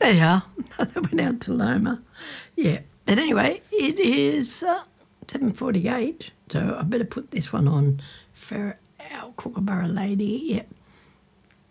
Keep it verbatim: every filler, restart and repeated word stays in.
There you are. They went out to Loma. Yeah. But anyway, it is uh, seven forty-eight, so I better put this one on for our Kookaburra lady. Yeah.